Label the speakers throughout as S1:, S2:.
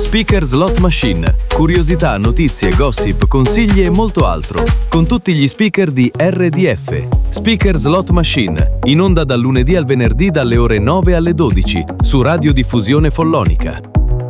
S1: Speaker Slot Machine. Curiosità, notizie, gossip, consigli e molto altro. Con tutti gli speaker di RDF. Speaker Slot Machine. In onda dal lunedì al venerdì dalle ore 9 alle 12. Su Radiodiffusione Follonica.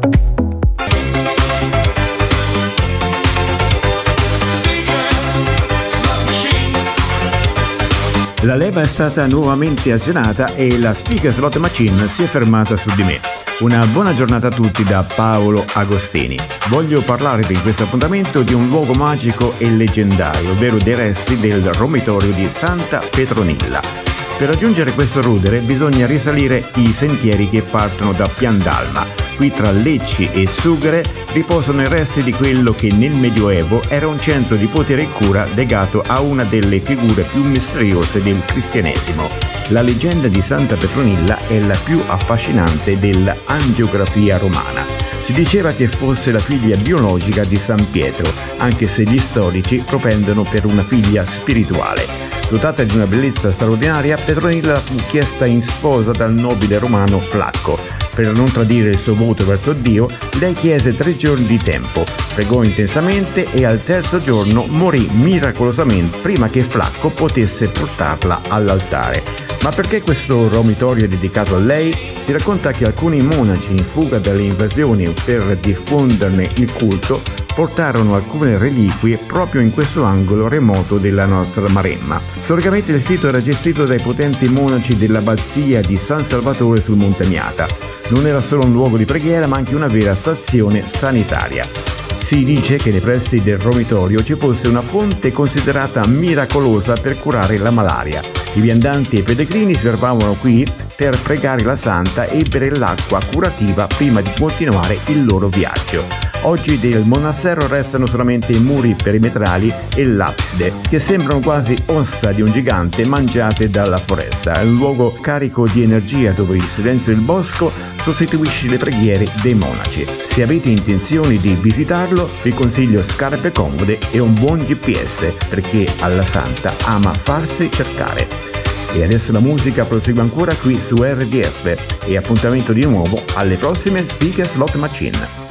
S2: La leva è stata nuovamente azionata e la Speaker Slot Machine si è fermata su di me. Una buona giornata a tutti da Paolo Agostini. Voglio parlarvi in questo appuntamento di un luogo magico e leggendario, ovvero dei resti del romitorio di Santa Petronilla. Per raggiungere questo rudere bisogna risalire i sentieri che partono da Piandalma. Qui tra Lecci e Sughere riposano i resti di quello che nel Medioevo era un centro di potere e cura legato a una delle figure più misteriose del cristianesimo. La leggenda di Santa Petronilla è la più affascinante dell'angiografia romana. Si diceva che fosse la figlia biologica di San Pietro, anche se gli storici propendono per una figlia spirituale. Dotata di una bellezza straordinaria, Petronilla fu chiesta in sposa dal nobile romano Flacco. Per non tradire il suo voto verso Dio, lei chiese 3 giorni di tempo, pregò intensamente e al terzo giorno morì miracolosamente prima che Flacco potesse portarla all'altare. Ma perché questo romitorio è dedicato a lei? Si racconta che alcuni monaci in fuga dalle invasioni per diffonderne il culto portarono alcune reliquie proprio in questo angolo remoto della nostra Maremma. Storicamente il sito era gestito dai potenti monaci dell'abbazia di San Salvatore sul Monte Miata. Non era solo un luogo di preghiera, ma anche una vera stazione sanitaria. Si dice che nei pressi del romitorio ci fosse una fonte considerata miracolosa per curare la malaria. I viandanti e i pellegrini si fermavano qui per pregare la santa e bere l'acqua curativa prima di continuare il loro viaggio. Oggi del monastero restano solamente i muri perimetrali e l'abside, che sembrano quasi ossa di un gigante mangiate dalla foresta. È un luogo carico di energia dove il silenzio del bosco sostituisce le preghiere dei monaci. Se avete intenzione di visitarlo, vi consiglio scarpe comode e un buon GPS, perché alla santa ama farsi cercare. E adesso la musica prosegue ancora qui su RDF e appuntamento di nuovo alle prossime Speaker Slot Machine.